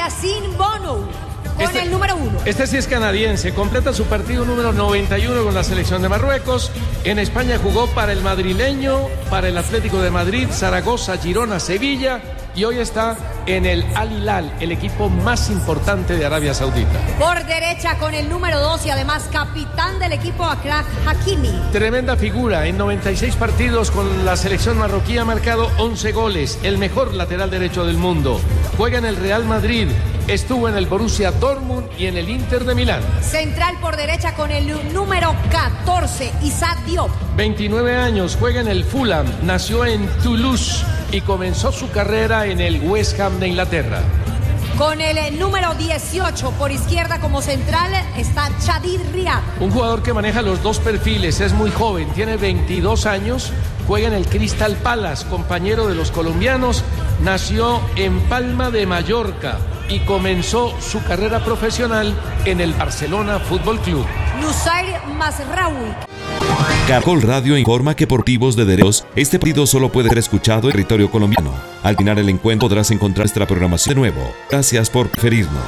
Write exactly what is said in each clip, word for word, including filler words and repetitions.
Yacine Bono con Este, el número uno. Este sí es canadiense, completa su partido número noventa y uno con la selección de Marruecos. En España jugó para el madrileño, para el Atlético de Madrid, Zaragoza, Girona, Sevilla y hoy está en el Al Hilal, el equipo más importante de Arabia Saudita. Por derecha con el número dos y además capitán del equipo Achraf Hakimi. Tremenda figura, en noventa y seis partidos con la selección marroquí ha marcado once goles, el mejor lateral derecho del mundo. Juega en el Real Madrid, estuvo en el Borussia Dortmund y en el Inter de Milán. Central por derecha con el número catorce, Issa Diop. veintinueve años, juega en el Fulham, nació en Toulouse y comenzó su carrera en el West Ham de Inglaterra. Con el número dieciocho por izquierda como central está Chadir Riyad. Un jugador que maneja los dos perfiles, es muy joven, tiene veintidós años, juega en el Crystal Palace, compañero de los colombianos, nació en Palma de Mallorca y comenzó su carrera profesional en el Barcelona Fútbol Club. Nusair Mazraoui. Caracol Radio informa que por motivos de derechos, este partido solo puede ser escuchado en territorio colombiano. Al final el encuentro podrás encontrar nuestra programación de nuevo. Gracias por preferirnos.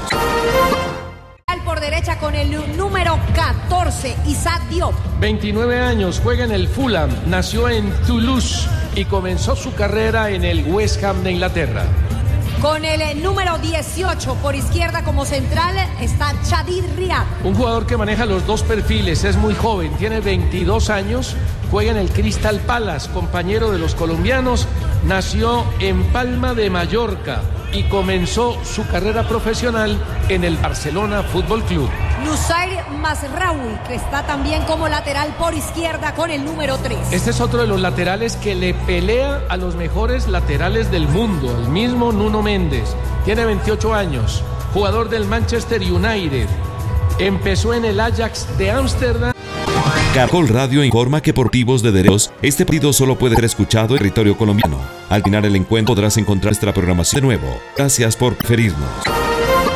Por derecha con el número catorce, Issa Diop. veintinueve años, juega en el Fulham, nació en Toulouse y comenzó su carrera en el West Ham de Inglaterra. Con el número dieciocho por izquierda como central está Chadir Riyad. Un jugador que maneja los dos perfiles, es muy joven, tiene veintidós años, juega en el Crystal Palace, compañero de los colombianos, nació en Palma de Mallorca y comenzó su carrera profesional en el Barcelona Fútbol Club. Nusair Mazraoui, que está también como lateral por izquierda con el número tres. Este es otro de los laterales que le pelea a los mejores laterales del mundo, el mismo Nuno Méndez. Tiene veintiocho años, jugador del Manchester United. Empezó en el Ajax de Ámsterdam. Caracol Radio informa que por motivos de derechos, este partido solo puede ser escuchado en territorio colombiano. Al final el encuentro podrás encontrar nuestra programación de nuevo. Gracias por preferirnos.